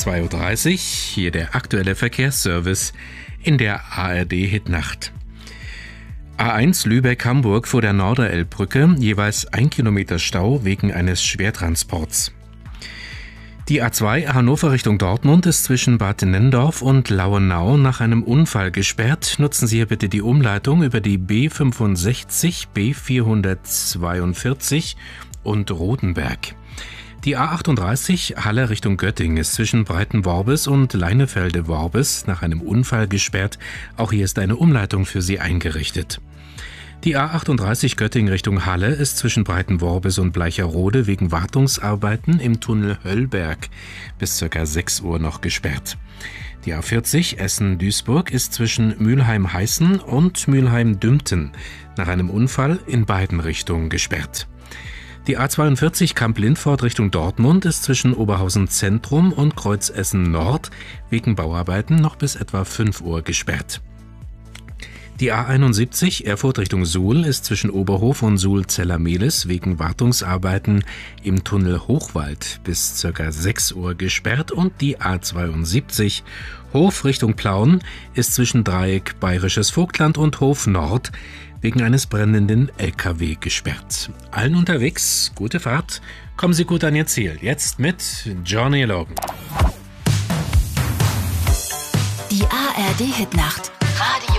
2:30 Uhr, hier der aktuelle Verkehrsservice in der ARD-Hitnacht. A1 Lübeck-Hamburg vor der Norderelbbrücke, jeweils 1 Kilometer Stau wegen eines Schwertransports. Die A2 Hannover Richtung Dortmund ist zwischen Bad Nenndorf und Lauenau nach einem Unfall gesperrt. Nutzen Sie hier bitte die Umleitung über die B65, B442 und Rodenberg. Die A38 Halle Richtung Göttingen ist zwischen Breitenworbis und Leinefelde-Worbis nach einem Unfall gesperrt. Auch hier ist eine Umleitung für Sie eingerichtet. Die A38 Göttingen Richtung Halle ist zwischen Breitenworbis und Bleicherode wegen Wartungsarbeiten im Tunnel Höllberg bis ca. 6 Uhr noch gesperrt. Die A40 Essen-Duisburg ist zwischen Mülheim-Heißen und Mülheim-Dümpten nach einem Unfall in beiden Richtungen gesperrt. Die A42 Kamp-Lindfort Richtung Dortmund ist zwischen Oberhausen Zentrum und Kreuzessen Nord wegen Bauarbeiten noch bis etwa 5 Uhr gesperrt. Die A71 Erfurt Richtung Suhl ist zwischen Oberhof und Suhl-Zellermehlis wegen Wartungsarbeiten im Tunnel Hochwald bis ca. 6 Uhr gesperrt und die A72 Hof Richtung Plauen ist zwischen Dreieck Bayerisches Vogtland und Hof Nord wegen eines brennenden LKW gesperrt. Allen unterwegs, gute Fahrt, kommen Sie gut an Ihr Ziel. Jetzt mit Johnny Logan. Die ARD-Hitnacht.